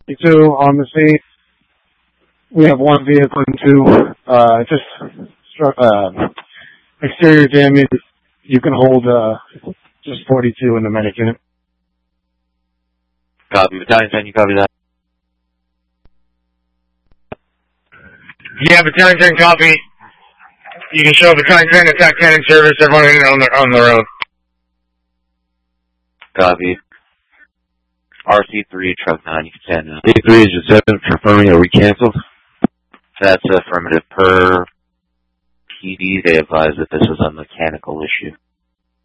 52 on the scene. We have one vehicle and two, exterior damage. You can hold, just 42 in the medic unit. Copy. Battalion 10, you copy that? Yeah, Battalion 10, copy. You can show Battalion 10 attack 10 in service, everyone on the road. Copy. RC3, truck 9, you can stand now. C3 is just confirming a recancel. That's affirmative. Per PD, they advise that this was a mechanical issue.